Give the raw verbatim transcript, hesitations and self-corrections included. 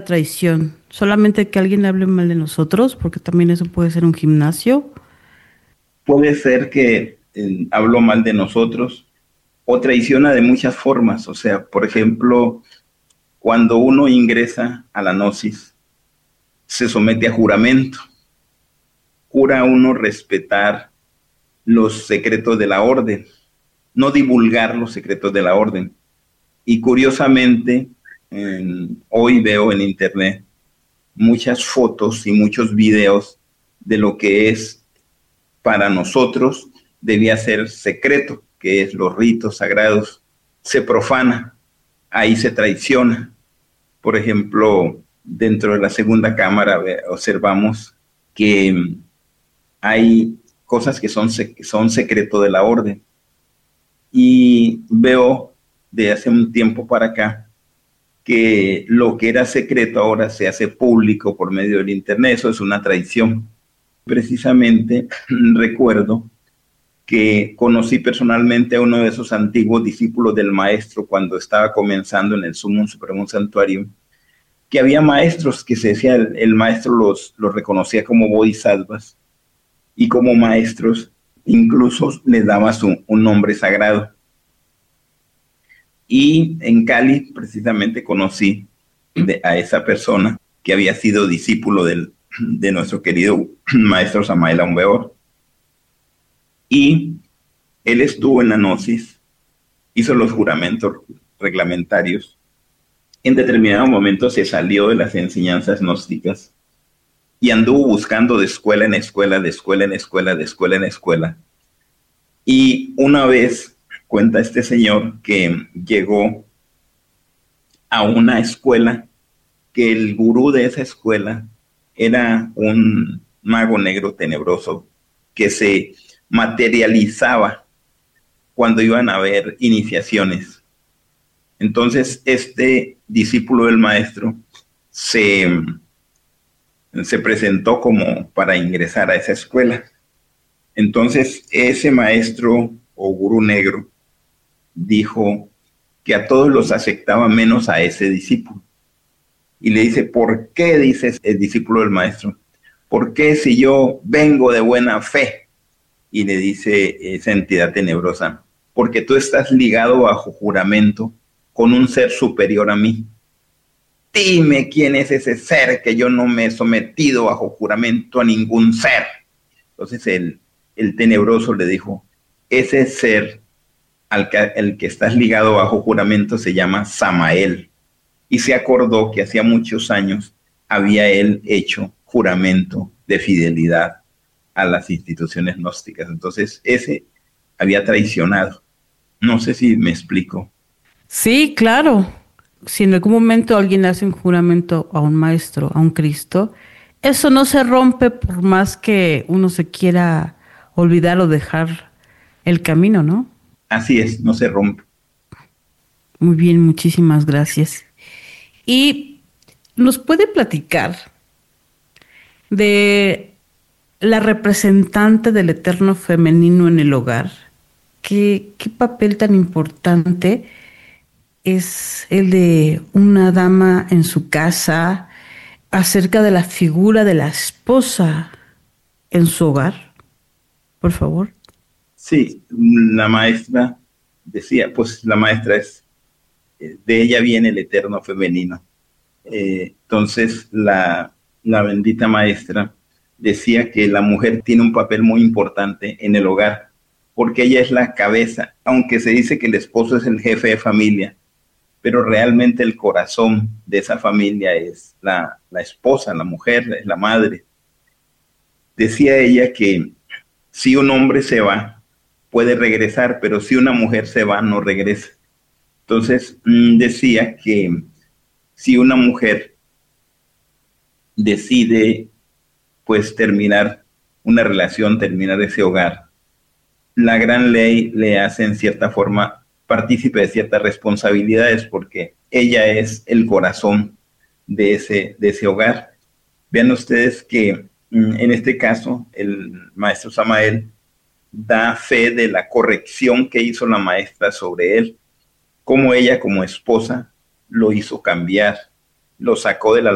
traición? ¿Solamente que alguien hable mal de nosotros? Porque también eso puede ser un gimnasio. Puede ser que eh, habló mal de nosotros o traiciona de muchas formas. O sea, por ejemplo, cuando uno ingresa a la gnosis, se somete a juramento. Jura uno respetar los secretos de la orden, no divulgar los secretos de la orden. Y curiosamente, en, hoy veo en internet muchas fotos y muchos videos de lo que es para nosotros debía ser secreto, que es los ritos sagrados. Se profana, ahí se traiciona. Por ejemplo, dentro de la segunda cámara observamos que hay cosas que son, son secreto de la orden. Y veo de hace un tiempo para acá que lo que era secreto ahora se hace público por medio del internet. Eso es una traición. Precisamente recuerdo que conocí personalmente a uno de esos antiguos discípulos del maestro cuando estaba comenzando en el Sumum Supremo Santuario, que había maestros que se decía, el, el maestro los, los reconocía como bodhisattvas y como maestros incluso les daba su, un nombre sagrado. Y en Cali precisamente conocí de, a esa persona que había sido discípulo del, de nuestro querido maestro Samael Aun Weor. Y él estuvo en la gnosis, hizo los juramentos reglamentarios. En determinado momento se salió de las enseñanzas gnósticas y anduvo buscando de escuela en escuela, de escuela en escuela, de escuela en escuela. Y una vez cuenta este señor que llegó a una escuela, que el gurú de esa escuela era un mago negro tenebroso que se materializaba cuando iban a haber iniciaciones. Entonces este discípulo del maestro se, se presentó como para ingresar a esa escuela. Entonces ese maestro o gurú negro dijo que a todos los aceptaba menos a ese discípulo. Y le dice, ¿por qué? Dice el discípulo del maestro. ¿Por qué si yo vengo de buena fe? Y le dice esa entidad tenebrosa, porque tú estás ligado bajo juramento con un ser superior a mí. Dime quién es ese ser, que yo no me he sometido bajo juramento a ningún ser. Entonces el, el tenebroso le dijo, ese ser al que, el que estás ligado bajo juramento se llama Samael. Y se acordó que hacía muchos años había él hecho juramento de fidelidad a las instituciones gnósticas. Entonces ese había traicionado. No sé si me explico. Sí, claro. Si en algún momento alguien hace un juramento a un maestro, a un Cristo, eso no se rompe por más que uno se quiera olvidar o dejar el camino, ¿no? Así es, no se rompe. Muy bien, muchísimas gracias. ¿Y nos puede platicar de la representante del eterno femenino en el hogar? ¿Qué, qué papel tan importante es el de una dama en su casa acerca de la figura de la esposa en su hogar? Por favor. Sí, la maestra decía, pues la maestra es, de ella viene el eterno femenino. Eh, entonces la, la bendita maestra decía que la mujer tiene un papel muy importante en el hogar, porque ella es la cabeza, aunque se dice que el esposo es el jefe de familia, pero realmente el corazón de esa familia es la, la esposa, la mujer, es la madre. Decía ella que si un hombre se va, puede regresar, pero si una mujer se va, no regresa. Entonces mmm, decía que si una mujer decide pues terminar una relación, terminar ese hogar, la gran ley le hace en cierta forma partícipe de ciertas responsabilidades porque ella es el corazón de ese, de ese hogar. Vean ustedes que en este caso el maestro Samael da fe de la corrección que hizo la maestra sobre él, cómo ella como esposa lo hizo cambiar, lo sacó de la